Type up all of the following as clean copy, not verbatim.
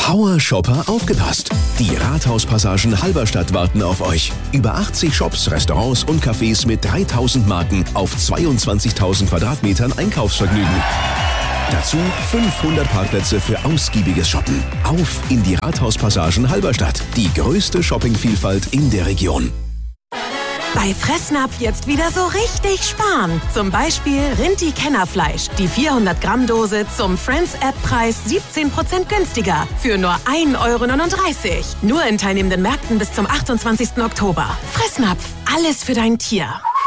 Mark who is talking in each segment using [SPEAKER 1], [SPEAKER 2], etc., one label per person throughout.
[SPEAKER 1] Power-Shopper, aufgepasst! Die Rathauspassagen Halberstadt warten auf euch. Über 80 Shops, Restaurants und Cafés mit 3000 Marken auf 22.000 Quadratmetern Einkaufsvergnügen. Dazu 500 Parkplätze für ausgiebiges Shoppen. Auf in die Rathauspassagen Halberstadt. Die größte Shoppingvielfalt in der Region.
[SPEAKER 2] Bei Fressnapf jetzt wieder so richtig sparen. Zum Beispiel Rinti-Kennerfleisch. Die 400-Gramm-Dose zum Friends-App-Preis 17% günstiger. Für nur 1,39 €. Nur in teilnehmenden Märkten bis zum 28. Oktober. Fressnapf. Alles für dein Tier.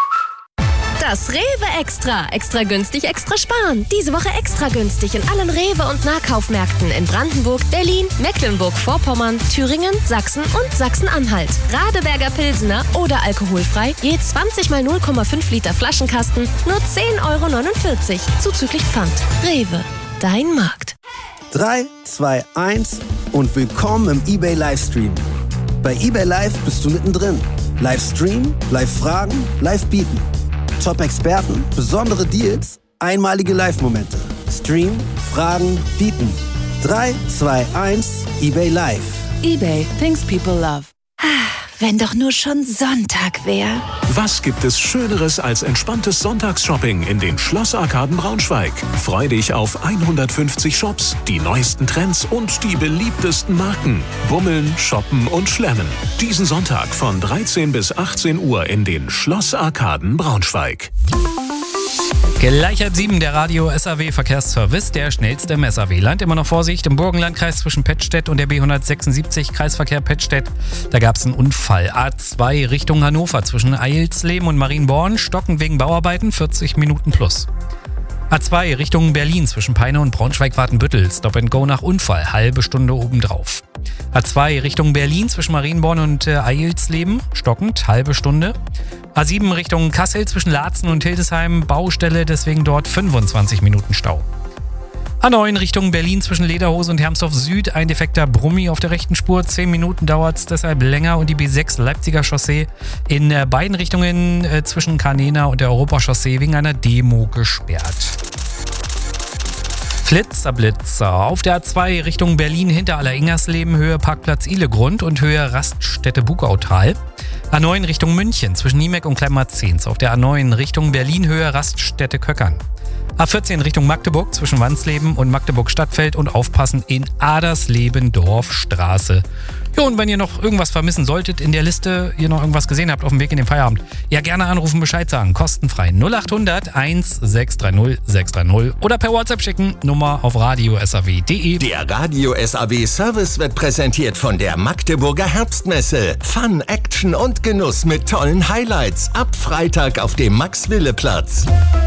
[SPEAKER 3] Das Rewe Extra. Extra günstig, extra sparen. Diese Woche extra günstig in allen Rewe- und Nahkaufmärkten in Brandenburg, Berlin, Mecklenburg-Vorpommern, Thüringen, Sachsen und Sachsen-Anhalt. Radeberger Pilsener oder alkoholfrei, je 20 mal 0,5 Liter Flaschenkasten, nur 10,49 € zuzüglich Pfand. Rewe, dein Markt.
[SPEAKER 4] 3, 2, 1 und willkommen im eBay Livestream. Bei eBay Live bist du mittendrin. Livestream, Live-Fragen, Live-Bieten. Top-Experten, besondere Deals, einmalige Live-Momente. Stream, Fragen, Bieten. 3, 2, 1, eBay Live.
[SPEAKER 5] eBay, things people love. Wenn doch nur schon Sonntag wäre.
[SPEAKER 6] Was gibt es Schöneres als entspanntes Sonntagsshopping in den Schlossarkaden Braunschweig? Freu dich auf 150 Shops, die neuesten Trends und die beliebtesten Marken. Bummeln, shoppen und schlemmen. Diesen Sonntag von 13 bis 18 Uhr in den Schlossarkaden Braunschweig.
[SPEAKER 7] Gleich halb 7, der Radio SAW Verkehrsservice, der schnellste im SAW-Land. Immer noch Vorsicht im Burgenlandkreis zwischen Pettstedt und der B176 Kreisverkehr Pettstedt. Da gab es einen Unfall. A2 Richtung Hannover zwischen Eilsleben und Marienborn. Stocken wegen Bauarbeiten, 40 Minuten plus. A2 Richtung Berlin zwischen Peine und Braunschweig-Watenbüttel. Stop and Go nach Unfall, halbe Stunde obendrauf. A2 Richtung Berlin zwischen Marienborn und Eilsleben. Stockend, halbe Stunde. A7 Richtung Kassel zwischen Laatzen und Hildesheim, Baustelle, deswegen dort 25 Minuten Stau. A9 Richtung Berlin zwischen Lederhose und Hermsdorf Süd, ein defekter Brummi auf der rechten Spur, 10 Minuten dauert es deshalb länger und die B6 Leipziger Chaussee in beiden Richtungen zwischen Kanena und der Europachaussee wegen einer Demo gesperrt. Flitzer auf der A2 Richtung Berlin hinter Alleringersleben, Höhe Parkplatz Ihlegrund und Höhe Raststätte Bugautal. A9 Richtung München zwischen Niemeck und Kleinmarzens. Auf der A9 Richtung Berlin, Höhe Raststätte Köckern. A14 Richtung Magdeburg zwischen Wansleben und Magdeburg-Stadtfeld und aufpassen in Adersleben-Dorfstraße. Ja, und wenn ihr noch irgendwas vermissen solltet in der Liste, ihr noch irgendwas gesehen habt auf dem Weg in den Feierabend, ja gerne anrufen, Bescheid sagen, kostenfrei 0800 1630 630 oder per WhatsApp schicken, Nummer auf radiosaw.de.
[SPEAKER 8] Der Radio SAW Service wird präsentiert von der Magdeburger Herbstmesse. Fun, Action und Genuss mit tollen Highlights ab Freitag auf dem Max-Wille-Platz.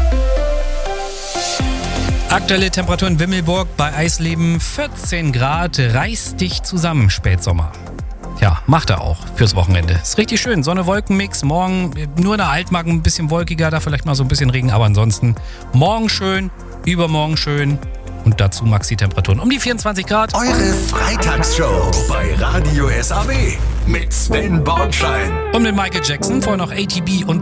[SPEAKER 7] Aktuelle Temperatur in Wimmelburg bei Eisleben 14 Grad, reiß dich zusammen, Spätsommer. Ja, macht er auch fürs Wochenende. Ist richtig schön, Sonne-Wolken-Mix, morgen nur in der Altmark ein bisschen wolkiger, da vielleicht mal so ein bisschen Regen, aber ansonsten morgen schön, übermorgen schön und dazu Maxi-Temperaturen um die 24 Grad.
[SPEAKER 8] Eure Freitagsshow bei Radio SAW mit Sven Bornschein.
[SPEAKER 7] Und mit Michael Jackson, vorher noch ATB und